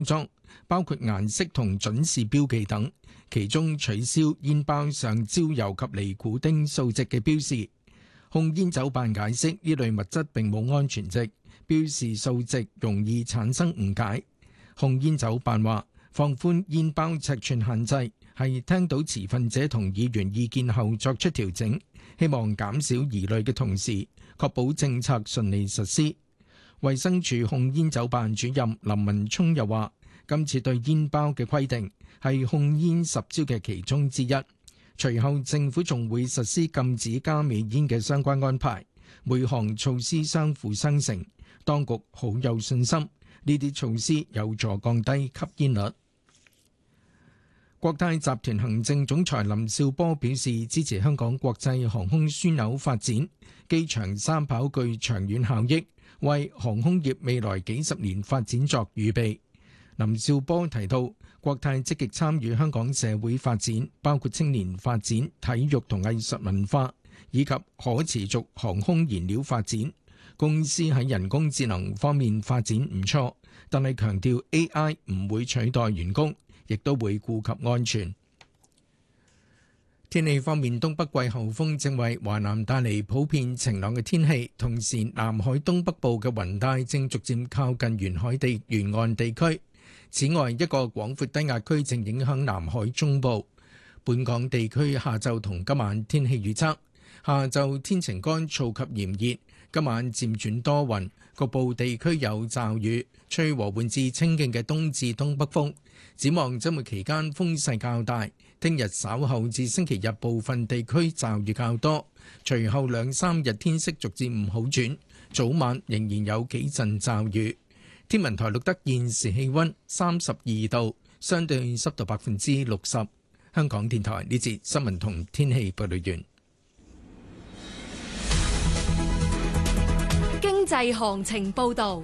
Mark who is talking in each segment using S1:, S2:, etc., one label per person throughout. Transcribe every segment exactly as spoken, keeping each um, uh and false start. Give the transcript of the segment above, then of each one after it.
S1: 裝，包括顏色同準時標記等，其中取消煙包上焦油及尼古丁數值嘅標示。控煙酒辦解釋呢類物質並冇安全值，標示數值容易產生誤解。控煙酒辦話，放寬煙包尺寸限制係聽到持份者同議員意見後作出調整，希望減少疑慮嘅同時，確保政策順利實施。衛生署控煙酒辦主任林文聰又話，今次對煙包嘅規定係控煙十招嘅其中之一，隨後政府仲會實施禁止加味煙嘅相關安排，每項措施相輔相成，當局好有信心呢啲措施有助降低吸煙率。國泰集團行政總裁林紹波表示支持香港國際航空樞紐發展，機場三跑具長遠效益，為航空業未來幾十年發展作預備。林紹波提到，國泰積極參與香港社會發展，包括青年發展、體育同藝術文化，以及可持續航空燃料發展。公司喺人工智能方面發展唔錯，但係強調 A I 唔會取代員工，亦都會顧及安全。天氣方面，東北季候風正為華南帶嚟普遍晴朗嘅天氣，同時南海東北部嘅雲帶正逐漸靠近沿海地沿岸地區。此外，一個廣闊低壓區正影響南海中部。本港地區下晝同今晚天氣預測：下晝天晴乾燥及炎熱，今晚漸轉多雲，局部地區有驟雨，吹和緩至清勁嘅東至東北風。展望週末期間風勢較大，聽日稍後至星期日部分地區驟雨較多，隨後兩三日天色逐漸唔好轉，早晚仍然有幾陣驟雨。天文台錄得現時氣溫三十二度，相對濕度百分之六十。香港電台呢節新聞同天氣報道完。
S2: 經濟行情報道。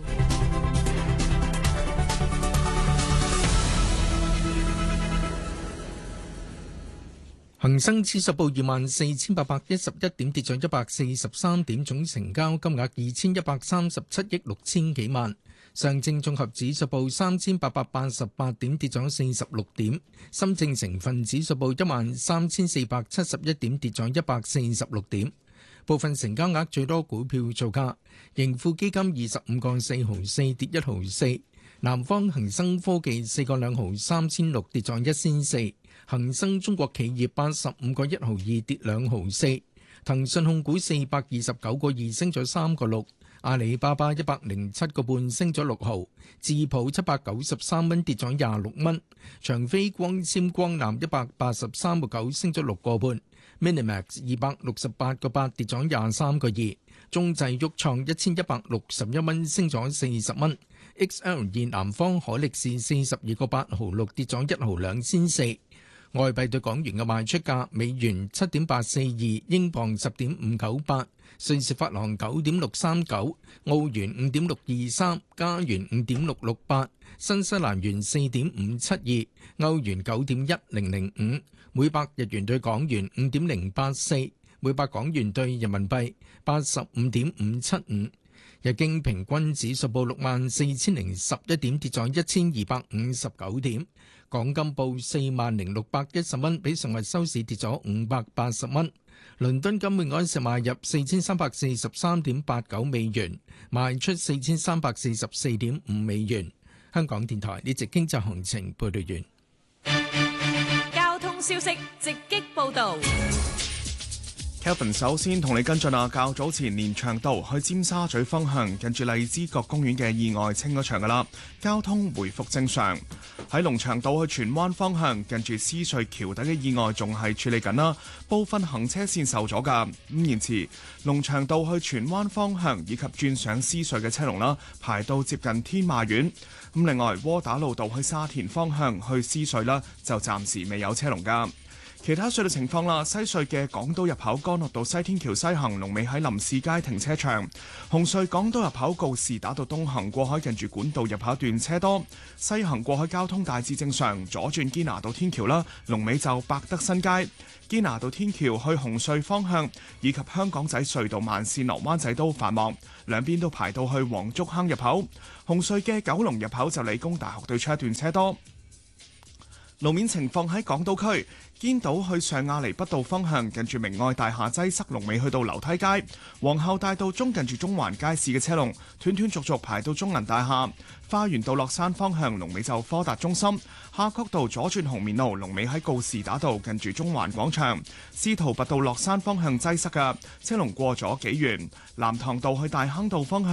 S1: 恒生指數報二萬四千八百一十一點，跌咗一百四十三點，總成交金額二千一百三十七億六千幾萬。上證綜合指數報三千八百八十八點，跌咗四十六點。深證成分指數報一萬三千四百七十一點，跌咗一百四十六點。部分成交額最多股票造價：盈富基金二十五個四毫四，跌一毫四；南方恒生科技四個兩毫三千六，跌咗一仙四；恒生中國企業八十五個一毫二，跌兩毫四；騰訊控股四百二十九個二，升咗三個六。阿里巴巴一百零七個半升咗六毫，智普七百九十三蚊跌咗廿六蚊，長飛光纖光纜一百八十三個九升咗六個半 ，Minimax 二百六十八個八跌咗廿三個二，中製旭創一千一百六十一蚊升咗四十蚊 ，X L 二南方海力士四十二個八毫六跌咗一毫兩仙四。外幣對港元嘅賣出價：美元七點八四二，英鎊十點五九八，瑞士法郎九點六三九，澳元五點六二三，加元五點六六八，新西蘭元四點五七二，歐元九點一零零五，每百日元對港元五點零八四，每百港元對人民幣八十五點五七五。日經平均指數報六萬四千零十一點，跌咗一千二百五十九點。港金報四萬零六百一十蚊，比上日收市跌咗五百八十蚊。倫敦金每安士買入四千三百四十三點八九美元，賣出四千三百四十四點五美元。香港電台呢節經濟行情報道完。
S2: 交通消息直擊報道。
S3: Kevin 首先同你跟進啊，較早前連翔道去尖沙咀方向近住荔枝角公園嘅意外清咗場噶啦，交通回復正常。喺龍翔道去荃灣方向近住獅隧橋底嘅意外仲係處理緊啦，部分行車線受阻噶。咁現時龍翔道去荃灣方向以及轉上獅隧嘅車龍啦，排到接近天馬苑。咁另外窩打老道去沙田方向去獅隧啦，就暫時未有車龍噶。 其他隧道情況啦，西隧嘅港島入口干諾道西天橋西行龍尾喺林士街停車場；紅隧港島入口告士打道東行過海近住管道入口段車多，西行過海交通大致正常，左轉堅拿道天橋啦，龍尾就百德新街。堅拿道天橋去紅隧方向以及香港仔隧道慢線落灣仔都繁忙，兩邊都排到去黃竹坑入口。紅隧嘅九龍入口就理工大學對出一段車多。路面情況喺港島區堅道去上亞厘畢道方向，近住明愛大廈擠塞，龍尾去到樓梯街。皇后大道中近住中環街市嘅車龍斷斷續續排到中銀大廈。花園道落山方向龍尾就科達中心。夏慤道左轉紅棉路龍尾喺告士打道近住中環廣場。司徒拔道落山方向擠塞嘅車龍過咗幾遠。藍塘道去大坑道方向